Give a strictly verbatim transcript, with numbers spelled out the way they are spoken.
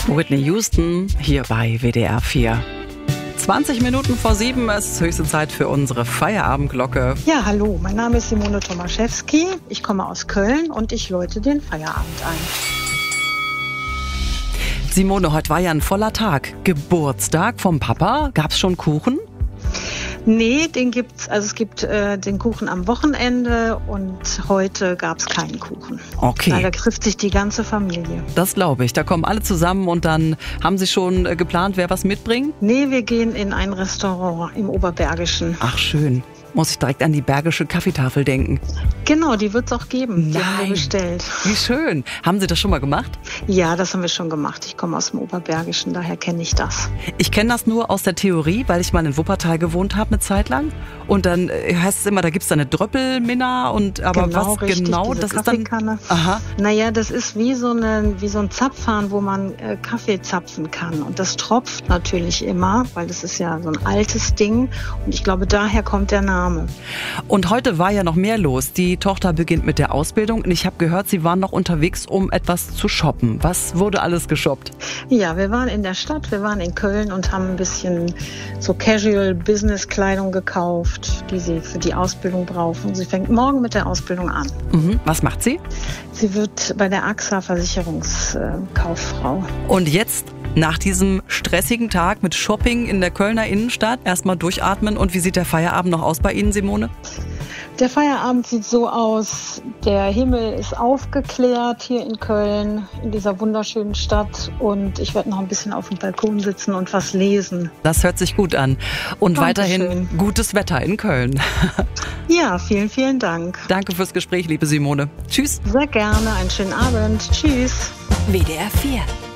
Whitney Houston hier bei W D R vier. zwanzig Minuten vor sieben, es ist höchste Zeit für unsere Feierabendglocke. Ja, hallo, mein Name ist Simone Tomaszewski. Ich komme aus Köln und ich läute den Feierabend ein. Simone, heute war ja ein voller Tag. Geburtstag vom Papa. Gab's schon Kuchen? Nee, den gibt's, also es gibt äh, den Kuchen am Wochenende und heute gab's keinen Kuchen. Okay. Leider trifft sich die ganze Familie. Das glaube ich. Da kommen alle zusammen und dann haben Sie schon äh, geplant, wer was mitbringt? Nee, wir gehen in ein Restaurant im Oberbergischen. Ach, schön. Muss ich direkt an die Bergische Kaffeetafel denken. Genau, die wird's auch geben. Die Nein. haben wir bestellt. Wie schön. Haben Sie das schon mal gemacht? Ja, das haben wir schon gemacht. Ich komme aus dem Oberbergischen, daher kenne ich das. Ich kenne das nur aus der Theorie, weil ich mal in Wuppertal gewohnt habe eine Zeit lang. Und dann äh, heißt es immer, da gibt's da eine Dröppelminna und aber Genau, was richtig, genau, diese das ist dann. Kaffeekanne. Aha. Naja, das ist wie so, eine, wie so ein Zapfhahn, wo man äh, Kaffee zapfen kann. Und das tropft natürlich immer, weil das ist ja so ein altes Ding. Und ich glaube, daher kommt der Name. Und heute war ja noch mehr los. Die Tochter beginnt mit der Ausbildung und ich habe gehört, Sie waren noch unterwegs, um etwas zu shoppen. Was wurde alles geshoppt? Ja, wir waren in der Stadt, wir waren in Köln und haben ein bisschen so Casual-Business-Kleidung gekauft, die sie für die Ausbildung brauchen. Sie fängt morgen mit der Ausbildung an. Mhm. Was macht sie? Sie wird bei der A X A Versicherungskauffrau. Und jetzt, nach diesem stressigen Tag mit Shopping in der Kölner Innenstadt, erstmal durchatmen. Und wie sieht der Feierabend noch aus bei Ihnen, Simone? Der Feierabend sieht so aus, der Himmel ist aufgeklärt hier in Köln, in dieser wunderschönen Stadt. Und ich werde noch ein bisschen auf dem Balkon sitzen und was lesen. Das hört sich gut an. Und Dankeschön. Weiterhin gutes Wetter in Köln. Ja, vielen, vielen Dank. Danke fürs Gespräch, liebe Simone. Tschüss. Sehr gerne, einen schönen Abend. Tschüss. W D R vier